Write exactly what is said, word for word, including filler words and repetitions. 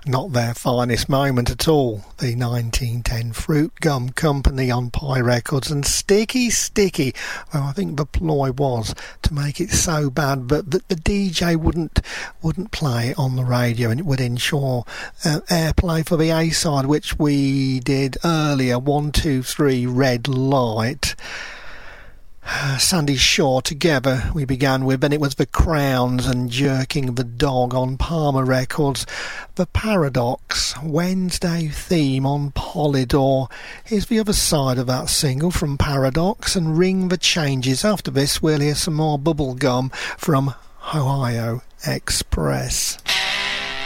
Not their finest moment at all. The nineteen ten Fruit Gum Company on Pye Records, and Sticky Sticky. Well, I think the ploy was to make it so bad but that the D J wouldn't wouldn't play it on the radio, and it would ensure uh, airplay for the A-side, which we did earlier. One, two, three, Red Light. Sandy Shaw together we began with, and it was the Crowns and Jerking the Dog on Palmer Records. The Paradox Wednesday theme on Polydor. Here's the other side of that single from Paradox, and Ring the Changes. After this we'll hear some more Bubblegum from Ohio Express.